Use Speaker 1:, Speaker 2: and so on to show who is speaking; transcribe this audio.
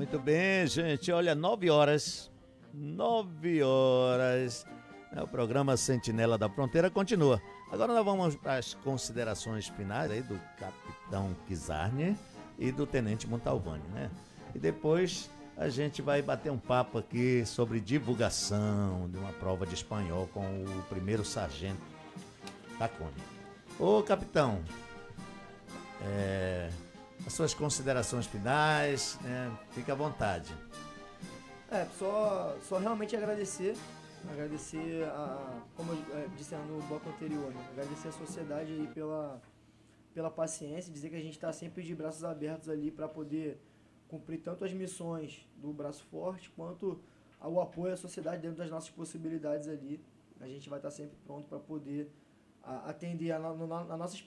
Speaker 1: Muito bem, gente. Olha, 9 horas. 9 horas. O programa Sentinela da Fronteira continua. Agora nós vamos para as considerações finais aí do Capitão Kizarner e do Tenente Montalvani, né? E depois a gente vai bater um papo aqui sobre divulgação de uma prova de espanhol com o primeiro sargento Tacone. Ô, capitão, as suas considerações finais, né? Fique à vontade.
Speaker 2: Só realmente agradecer como eu disse no bloco anterior, né? Agradecer a sociedade aí pela paciência, dizer que a gente está sempre de braços abertos ali para poder cumprir tanto as missões do Braço Forte quanto o apoio à sociedade dentro das nossas possibilidades ali. A gente vai estar sempre pronto para poder atender a nossa